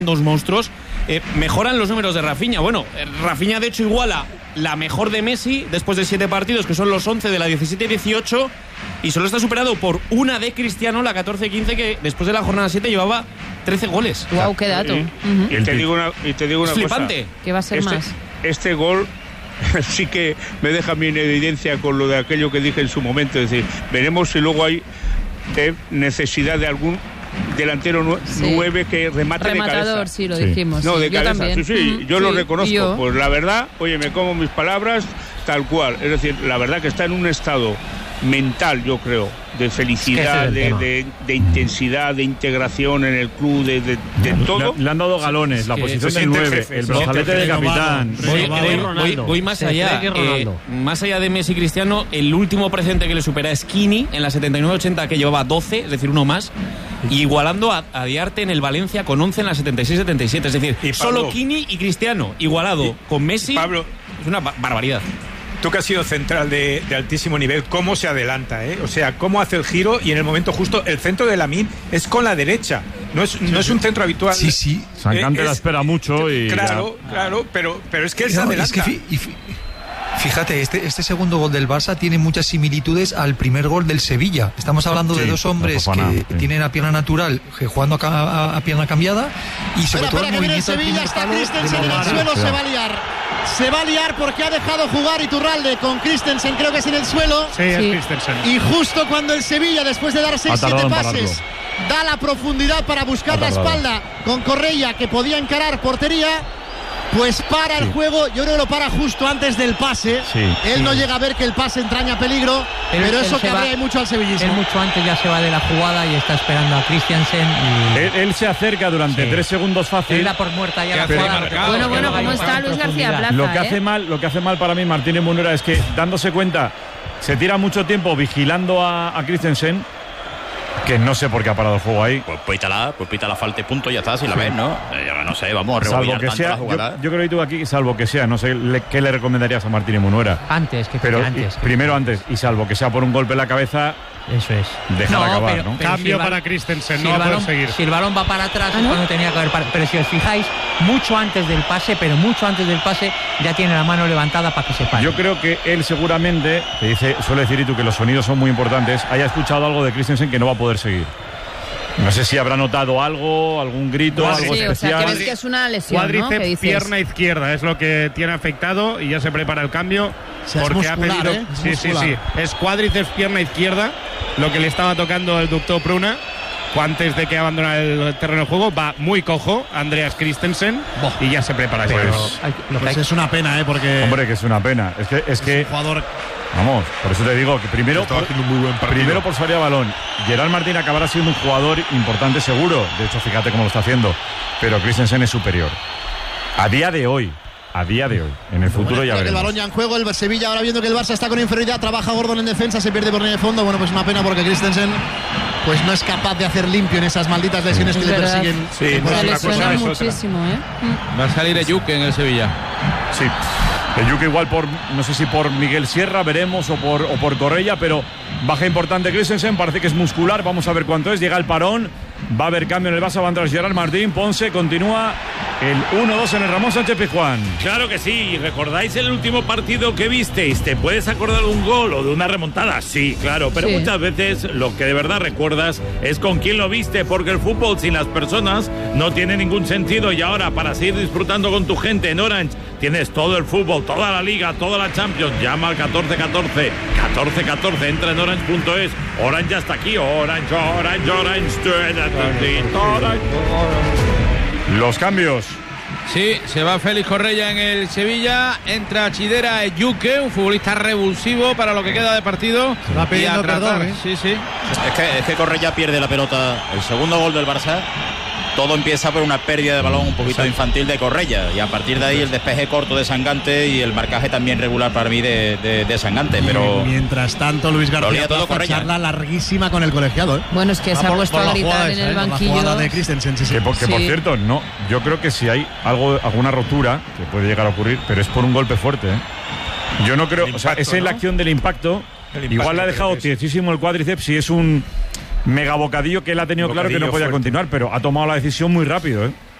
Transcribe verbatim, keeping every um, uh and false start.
dos monstruos, eh, mejoran los números de Rafinha. Bueno, eh, Rafinha de hecho iguala la mejor de Messi después de siete partidos, que son los once de la diecisiete dieciocho, y solo está superado por una de Cristiano, la catorce quince, que después de la jornada siete llevaba trece goles. Wow, qué dato. Y, uh-huh. y te digo una, y te digo una es flipante. cosa. ¿Qué va a ser este, más? Este gol sí que me deja a mí en evidencia con lo de aquello que dije en su momento. Es decir, veremos si luego hay eh, necesidad de algún delantero nue- Sí. nueve que remate Rematador, de cabeza. sí, lo Sí. dijimos. No, sí. de Yo cabeza, también. sí, sí, Mm, yo sí, lo reconozco. yo. Pues la verdad, oye, me como mis palabras tal cual. Es decir, la verdad que está en un estado mental, yo creo, de felicidad, Es que ese es el de, de, de intensidad, de integración en el club, de, de, de todo. Le, le han dado galones, la que posición se del siente nueve, jefe, el se siente brazalete de jefe. capitán. Voy, Voy- voy- Ronaldo. voy- voy más Se allá. cree que es Ronaldo. Eh, más allá de Messi y Cristiano, el último presente que le supera es Kini en la setenta y nueve ochenta, que llevaba doce, es decir, uno más, y igualando a, a Diarte en el Valencia con once en la setenta y seis setenta y siete. Es decir, Y Pablo, solo Kini y Cristiano igualado y, con Messi. Pablo, es una ba- barbaridad. tú que has sido central de, de altísimo nivel, ¿cómo se adelanta? Eh? O sea, ¿cómo hace el giro? Y en el momento justo, el centro de Lamine es con la derecha. No es, no es un centro habitual. Sí, sí. Sancante Eh, la es- espera mucho y... Claro, claro, pero, pero es que él se No, adelanta. es que fi- y fi- fíjate, este, este segundo gol del Barça tiene muchas similitudes al primer gol del Sevilla. Estamos hablando Sí, de dos hombres no pasa nada, que sí. tienen a pierna natural, que jugando a, ca- a- a pierna cambiada, y sobre Espera, todo espera, el que viene el movimiento al Sevilla, primer está palo de Christensen en el Morata. suelo, se Cuidado. va a liar. Se va a liar porque ha dejado jugar Iturralde con Christensen, creo que es en el suelo. Sí, es Sí. Christensen. Y justo cuando el Sevilla, después de dar seis Ha tardado siete en pases, da la profundidad para buscar Ha la tardado. espalda con Correia, que podía encarar portería, pues para el juego. Yo creo que lo para justo antes del pase. Sí. Él no llega a ver que el pase entraña peligro, pero, Pero él eso se va- cabrea mucho al Él sevillismo. mucho antes ya se va de la jugada y está esperando a Christiansen y Él, él se acerca durante Sí. tres segundos él fácil. da por muerta ya la hace jugada. marcado? Bueno, bueno, Luego hay ¿cómo un está pase en Luis García profundidad. Plaza? Lo que hace ¿eh? mal, lo que hace mal para mí Martínez Munera es que, dándose cuenta, se tira mucho tiempo vigilando a, a Christensen, que no sé por qué ha parado el juego ahí. Pues pítala, pues pita la falta y punto, ya está, si la ves, ¿no? Eh, yo no sé, vamos a Salvo rebobinar que tanto sea, la yo, jugada. yo creo que tú aquí, salvo que sea, no sé le- qué le recomendarías a Martínez Munera. Antes, que Pero antes. y- primero antes, y salvo que sea por un golpe en la cabeza, Eso es. déjala acabar, pero- ¿no? pero Cambio si el ba- para Christensen, si no el va a balón, seguir. Si el balón va para atrás ¿Ah, es no? cuando tenía que haber parado. Pero si os fijáis, mucho antes del pase, pero mucho antes del pase, ya tiene la mano levantada para que se pare. Yo creo que él seguramente, te dice, suele decir y tú que los sonidos son muy importantes, haya escuchado algo de Christensen que no va a poder seguir. No sé si habrá notado algo, algún grito, Sí, algo Sí, o sea, especial. que ves que es una lesión, ¿no? Cuádriceps, ¿Qué dices? pierna izquierda es lo que tiene afectado y ya se prepara el cambio. O sea, es porque muscular, ha pedido. ¿eh? Es sí, sí, muscular. sí. Es cuádriceps, pierna izquierda, lo que le estaba tocando el doctor Pruna. Antes de que abandonara el terreno de juego, va muy cojo Andreas Christensen y ya se prepara. Pero Pues- hay- lo que Pues hay- es una pena, ¿eh? Porque Hombre, que es una pena. Es que, es es que un jugador. vamos, por eso te digo que primero, Estaba haciendo un muy buen partido. primero por salida de balón, Gerard Martín acabará siendo un jugador importante seguro. De hecho, fíjate cómo lo está haciendo. Pero Christensen es superior. A día de hoy. A día de hoy. En el futuro Bueno, ya el veremos. balón ya en juego, el Sevilla ahora viendo que el Barça está con inferioridad, trabaja Gordon en defensa, se pierde por línea de fondo. Bueno, pues una pena porque Christensen pues no es capaz de hacer limpio en esas malditas lesiones Es que le verdad. persiguen. Sí, Se no es una lesiona cosa, es otra. muchísimo, ¿eh? Va a salir Eyuke en el Sevilla. Sí. El Yuque igual por, no sé si por Miguel Sierra, veremos, o por, o por Correia, pero baja importante Christensen, parece que es muscular, vamos a ver cuánto es, llega el parón, va a haber cambio en el Barça, va a entrar Gerard Martín, Ponce, continúa el uno dos en el Ramón Sánchez Pizjuán. Claro que sí. ¿Recordáis el último partido que visteis? ¿Te puedes acordar de un gol o de una remontada? Sí, claro. Pero Sí. muchas veces lo que de verdad recuerdas es con quién lo viste, porque el fútbol sin las personas no tiene ningún sentido. Y ahora, para seguir disfrutando con tu gente en Orange, tienes todo el fútbol, toda la liga, toda la Champions. Llama al catorce catorce. catorce catorce. Entra en orange punto es. Orange ya está aquí. Orange, Orange, Orange. Orange. Los cambios. Sí, se va Félix Correia en el Sevilla, entra Chidera Eyuke, un futbolista revulsivo para lo que queda de partido. Va Y pidiendo a tratar, perdón, ¿eh? Sí, sí. Es que, es que Correia pierde la pelota. El segundo gol del Barça, todo empieza por una pérdida de balón un poquito infantil de Correia. Y a partir de ahí el despeje corto de Sangante y el marcaje también regular para mí de, de, de Sangante. Pero Mientras tanto, Luis Lo García lía todo Plaza, Correia. charla larguísima con el colegiado, ¿eh? Bueno, es que se Ah, ha por- puesto por a la gritar jugada en esa, el ¿eh? Por banquillo. La jugada de Christensen, sí, sí. Que, por, que por Sí. cierto, no, yo creo que si hay algo, alguna rotura, que puede llegar a ocurrir, pero es por un golpe fuerte, ¿eh? Yo no creo, El o sea, impacto, es en la ¿no? acción del impacto, El impacto, igual le ha creo dejado que es. tiesísimo el cuádriceps y es un mega bocadillo que él ha tenido claro que no Bocadillo podía fuerte. continuar, pero ha tomado la decisión muy rápido, ¿eh?